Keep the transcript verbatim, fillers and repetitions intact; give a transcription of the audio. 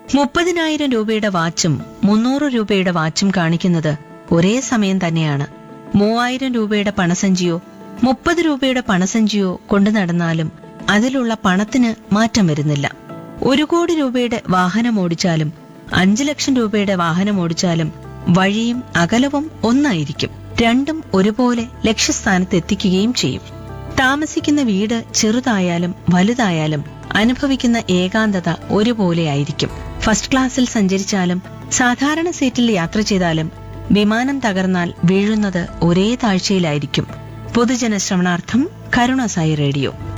മുപ്പതിനായിരം രൂപയുടെ വാച്ചും മുന്നൂറ് രൂപയുടെ വാച്ചും കാണിക്കുന്നത് ഒരേ സമയം തന്നെയാണ്. മൂവായിരം രൂപയുടെ പണസഞ്ചിയോ മുപ്പത് രൂപയുടെ പണസഞ്ചിയോ കൊണ്ടു നടന്നാലും അതിലുള്ള പണത്തിന് മാറ്റം വരുന്നില്ല. ഒരു കോടി രൂപയുടെ വാഹനം ഓടിച്ചാലും അഞ്ചു ലക്ഷം രൂപയുടെ വാഹനം ഓടിച്ചാലും വഴിയും അകലവും ഒന്നായിരിക്കും. രണ്ടും ഒരുപോലെ ലക്ഷ്യസ്ഥാനത്ത് എത്തിക്കുകയും ചെയ്യും. താമസിക്കുന്ന വീട് ചെറുതായാലും വലുതായാലും അനുഭവിക്കുന്ന ഏകാന്തത ഒരുപോലെയായിരിക്കും. ഫസ്റ്റ് ക്ലാസ്സിൽ സഞ്ചരിച്ചാലും സാധാരണ സീറ്റിൽ യാത്ര ചെയ്താലും വിമാനം തകർന്നാൽ വീഴുന്നത് ഒരേ താഴ്ചയിലായിരിക്കും. പൊതുജന ശ്രവണാർത്ഥം കരുണ സായി റേഡിയോ.